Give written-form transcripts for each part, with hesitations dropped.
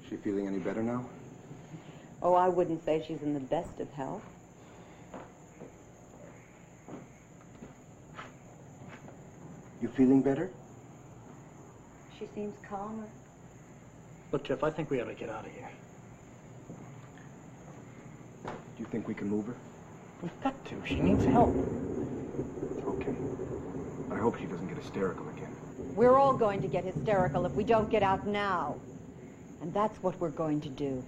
She feeling any better now? Oh, I wouldn't say she's in the best of health. You feeling better? She seems calmer. Look, Jeff, I think we ought to get out of here. Do you think we can move her? We've got to. She needs help. Okay. But I hope she doesn't get hysterical again. We're all going to get hysterical if we don't get out now. And that's what we're going to do.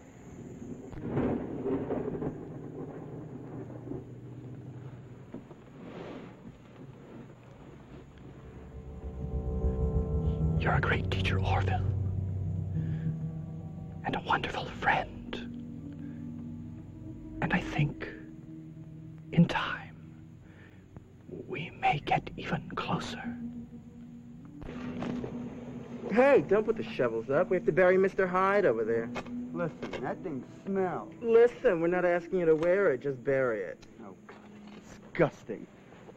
You're a great teacher, Orville. And a wonderful friend. And I think, in time, we may get even closer. Hey, don't put the shovels up. We have to bury Mr. Hyde over there. Listen, that thing smells. Listen, we're not asking you to wear it. Just bury it. Oh, God, disgusting.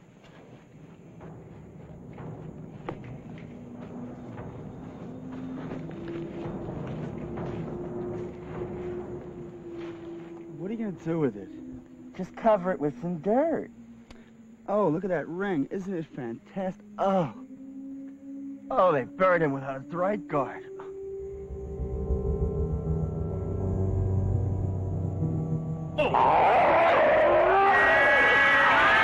What are you going to do with it? Just cover it with some dirt. Oh, look at that ring. Isn't it fantastic? Oh. Oh, they buried him without a right guard. Oh.